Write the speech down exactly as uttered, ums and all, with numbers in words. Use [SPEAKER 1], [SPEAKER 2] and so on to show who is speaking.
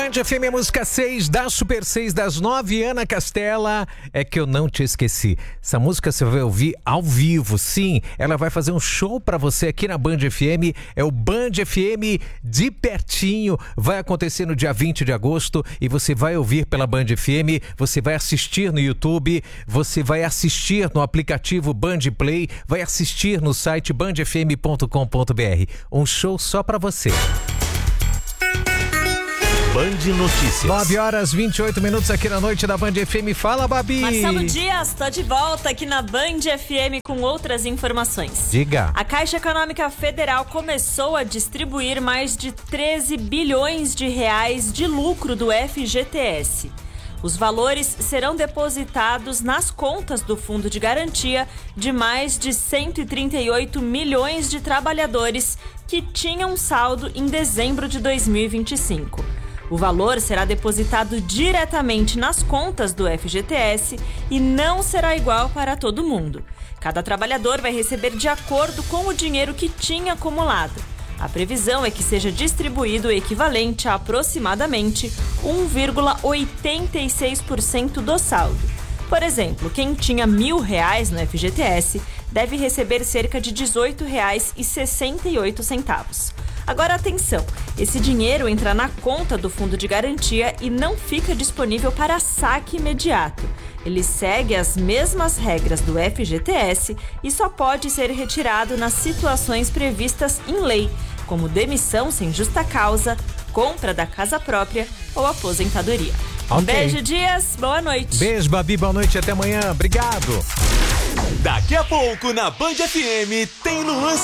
[SPEAKER 1] Band F M, a música seis da Super seis das nove, Ana Castela, É Que Eu Não Te Esqueci. Essa música você vai ouvir ao vivo, sim. Ela vai fazer um show pra você aqui na Band F M. É o Band F M de pertinho. Vai acontecer no dia vinte de agosto e você vai ouvir pela Band F M. Você vai assistir no YouTube, você vai assistir no aplicativo Band Play, vai assistir no site band f m ponto com ponto b r. Um show só pra você.
[SPEAKER 2] Band Notícias.
[SPEAKER 1] nove horas e vinte e oito minutos aqui na noite da Band F M. Fala, Babi!
[SPEAKER 3] Marcelo Dias, tô de volta aqui na Band F M com outras informações.
[SPEAKER 1] Diga.
[SPEAKER 3] A Caixa Econômica Federal começou a distribuir mais de treze bilhões de reais de lucro do F G T S. Os valores serão depositados nas contas do Fundo de Garantia de mais de cento e trinta e oito milhões de trabalhadores que tinham saldo em dezembro de dois mil e vinte e cinco. O valor será depositado diretamente nas contas do F G T S e não será igual para todo mundo. Cada trabalhador vai receber de acordo com o dinheiro que tinha acumulado. A previsão é que seja distribuído o equivalente a aproximadamente um vírgula oitenta e seis por cento do saldo. Por exemplo, quem tinha mil reais no F G T S deve receber cerca de dezoito reais e sessenta e oito centavos. Agora atenção, esse dinheiro entra na conta do Fundo de Garantia e não fica disponível para saque imediato. Ele segue as mesmas regras do F G T S e só pode ser retirado nas situações previstas em lei, como demissão sem justa causa, compra da casa própria ou aposentadoria. Um
[SPEAKER 1] Ok.
[SPEAKER 3] beijo, Dias. Boa noite.
[SPEAKER 1] Beijo, Babi. Boa noite e até amanhã. Obrigado.
[SPEAKER 2] Daqui a pouco na Band F M tem Luan